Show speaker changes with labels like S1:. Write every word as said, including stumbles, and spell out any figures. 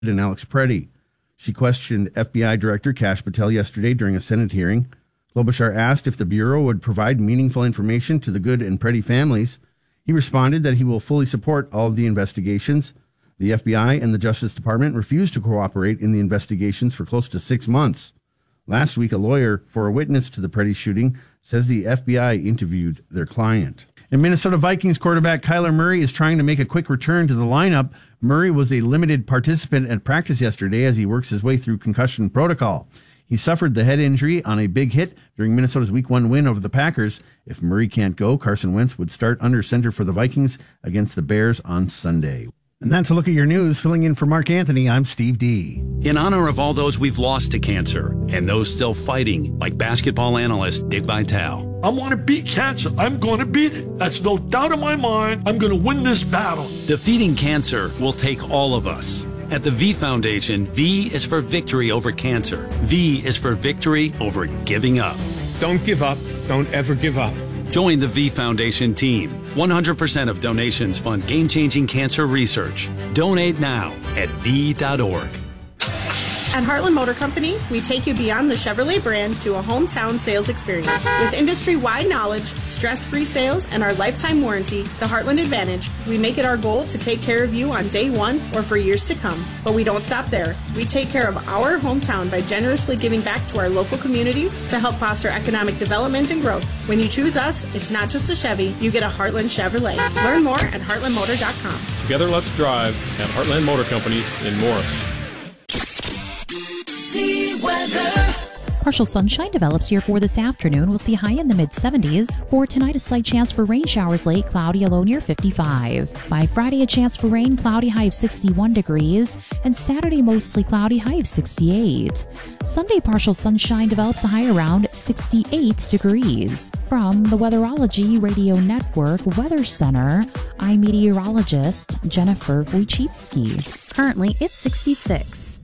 S1: and Alex Preddy. She questioned F B I Director Kash Patel yesterday during a Senate hearing. Klobuchar asked if the Bureau would provide meaningful information to the Good and Preddy families. He responded that he will fully support all of the investigations. The F B I and the Justice Department refused to cooperate in the investigations for close to six months. Last week, a lawyer for a witness to the Preddy shooting says the F B I interviewed their client. And Minnesota Vikings quarterback Kyler Murray is trying to make a quick return to the lineup. Murray was a limited participant at practice yesterday as he works his way through concussion protocol. He suffered the head injury on a big hit during Minnesota's week one win over the Packers. If Murray can't go, Carson Wentz would start under center for the Vikings against the Bears on Sunday. And that's a look at your news. Filling in for Mark Anthony, I'm Steve D.
S2: In honor of all those we've lost to cancer and those still fighting, like basketball analyst Dick Vitale.
S3: I want to beat cancer. I'm going to beat it. That's no doubt in my mind. I'm going to win this battle.
S2: Defeating cancer will take all of us. At the V Foundation, V is for victory over cancer. V is for victory over giving up.
S4: Don't give up. Don't ever give up.
S2: Join the V Foundation team. one hundred percent of donations fund game-changing cancer research. Donate now at V dot org.
S5: At Heartland Motor Company, we take you beyond the Chevrolet brand to a hometown sales experience. With industry-wide knowledge, stress-free sales, and our lifetime warranty, the Heartland Advantage, we make it our goal to take care of you on day one or for years to come. But we don't stop there. We take care of our hometown by generously giving back to our local communities to help foster economic development and growth. When you choose us, it's not just a Chevy, you get a Heartland Chevrolet. Learn more at heartland motor dot com.
S6: Together, let's drive at Heartland Motor Company in Morris.
S7: Weather. Partial sunshine develops here for this afternoon. We'll see high in the mid seventies. For tonight, a slight chance for rain showers late, cloudy, a low near fifty-five. By Friday, a chance for rain, cloudy, high of sixty-one degrees. And Saturday, mostly cloudy, high of sixty-eight. Sunday, partial sunshine develops a high around sixty-eight degrees. From the Weatherology Radio Network Weather Center, I'm meteorologist Jennifer Wojcicki. Currently, it's sixty-six.